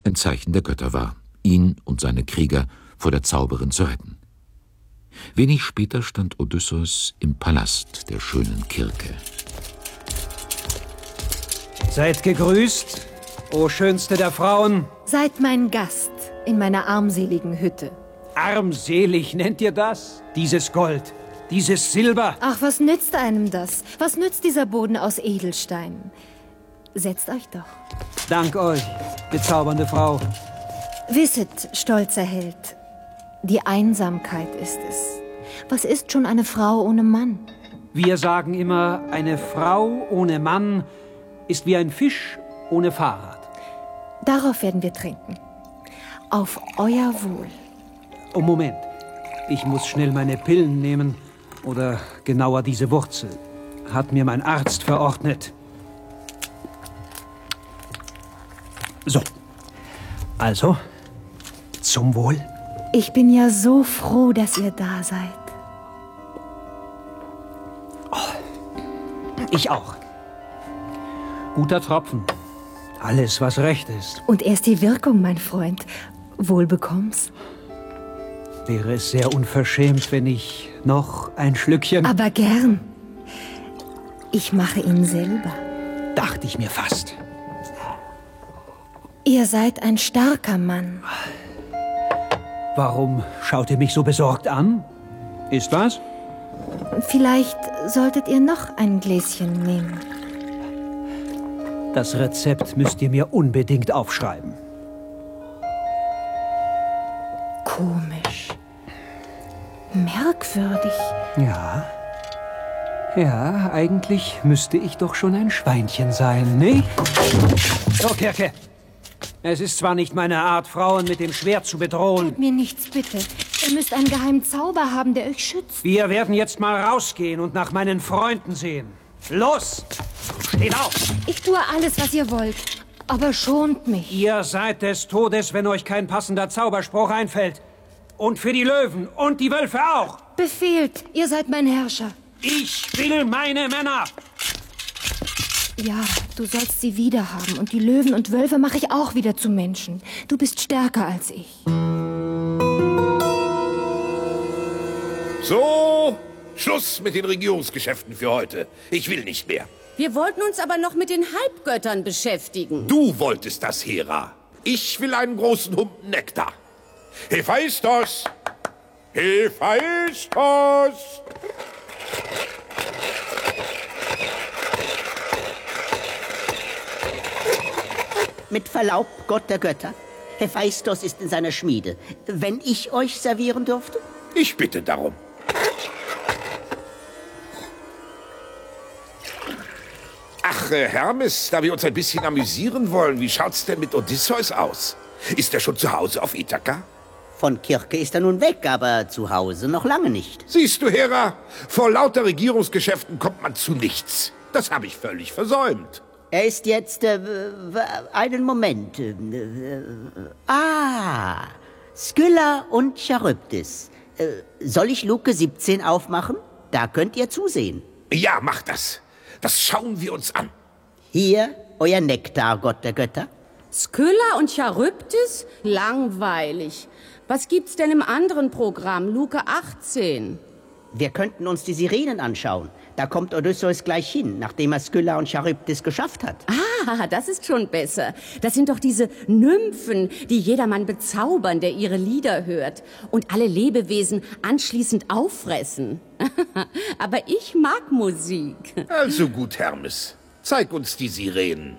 ein Zeichen der Götter war, ihn und seine Krieger vor der Zauberin zu retten. Wenig später stand Odysseus im Palast der schönen Kirke. Seid gegrüßt, o schönste der Frauen. Seid mein Gast in meiner armseligen Hütte. Armselig nennt ihr das? Dieses Gold, dieses Silber. Ach, was nützt einem das? Was nützt dieser Boden aus Edelsteinen? Setzt euch doch. Dank euch, bezaubernde Frau. Wisset, stolzer Held, die Einsamkeit ist es. Was ist schon eine Frau ohne Mann? Wir sagen immer, eine Frau ohne Mann ist wie ein Fisch ohne Fahrrad. Darauf werden wir trinken. Auf euer Wohl. Oh, Moment. Ich muss schnell meine Pillen nehmen. Oder genauer diese Wurzel. Hat mir mein Arzt verordnet. So. Also, zum Wohl. Ich bin ja so froh, dass ihr da seid. Ich auch. Guter Tropfen. Alles, was recht ist. Und erst die Wirkung, mein Freund. Wohl bekomm's. Wäre es sehr unverschämt, wenn ich noch ein Schlückchen... Aber gern. Ich mache ihn selber. Dachte ich mir fast. Ihr seid ein starker Mann. Warum schaut ihr mich so besorgt an? Ist was? Vielleicht solltet ihr noch ein Gläschen nehmen. Das Rezept müsst ihr mir unbedingt aufschreiben. Komisch. Merkwürdig. Ja. Ja, eigentlich müsste ich doch schon ein Schweinchen sein, ne? So, Kirke. Es ist zwar nicht meine Art, Frauen mit dem Schwert zu bedrohen. Tut mir nichts, bitte. Ihr müsst einen geheimen Zauber haben, der euch schützt. Wir werden jetzt mal rausgehen und nach meinen Freunden sehen. Los! Steht auf! Ich tue alles, was ihr wollt. Aber schont mich. Ihr seid des Todes, wenn euch kein passender Zauberspruch einfällt. Und für die Löwen und die Wölfe auch. Befehlt, ihr seid mein Herrscher. Ich will meine Männer. Ja, du sollst sie wiederhaben. Und die Löwen und Wölfe mache ich auch wieder zu Menschen. Du bist stärker als ich. So, Schluss mit den Regierungsgeschäften für heute. Ich will nicht mehr. Wir wollten uns aber noch mit den Halbgöttern beschäftigen. Du wolltest das, Hera. Ich will einen großen Humpen Nektar. Hephaistos! Hephaistos! Mit Verlaub, Gott der Götter. Hephaistos ist in seiner Schmiede. Wenn ich euch servieren dürfte? Ich bitte darum. Ach, Hermes, da wir uns ein bisschen amüsieren wollen, wie schaut's denn mit Odysseus aus? Ist er schon zu Hause auf Ithaka? Von Kirke ist er nun weg, aber zu Hause noch lange nicht. Siehst du, Hera, vor lauter Regierungsgeschäften kommt man zu nichts. Das habe ich völlig versäumt. Er ist jetzt, einen Moment. Skylla und Charybdis. Soll ich Luke 17 aufmachen? Da könnt ihr zusehen. Ja, mach das. Das schauen wir uns an. Hier, euer Nektar, Gott der Götter. Skylla und Charybdis? Langweilig. Was gibt's denn im anderen Programm, Luke 18? Wir könnten uns die Sirenen anschauen. Da kommt Odysseus gleich hin, nachdem er Skylla und Charybdis geschafft hat. Ah, das ist schon besser. Das sind doch diese Nymphen, die jedermann bezaubern, der ihre Lieder hört. Und alle Lebewesen anschließend auffressen. Aber ich mag Musik. Also gut, Hermes. Zeig uns die Sirenen.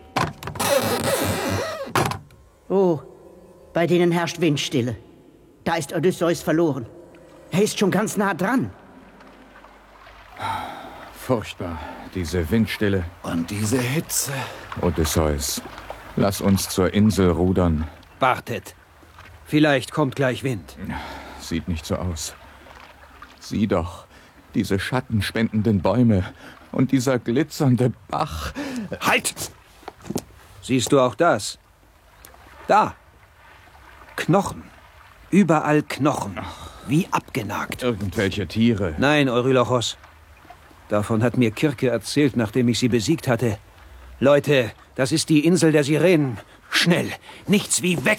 Oh, bei denen herrscht Windstille. Da ist Odysseus verloren. Er ist schon ganz nah dran. Furchtbar, diese Windstille. Und diese Hitze. Odysseus, lass uns zur Insel rudern. Wartet. Vielleicht kommt gleich Wind. Sieht nicht so aus. Sieh doch, diese schattenspendenden Bäume und dieser glitzernde Bach. Halt! Siehst du auch das? Da. Knochen. Überall Knochen. Wie abgenagt. Irgendwelche Tiere. Nein, Eurylochos. Davon hat mir Kirke erzählt, nachdem ich sie besiegt hatte. Leute, das ist die Insel der Sirenen. Schnell, nichts wie weg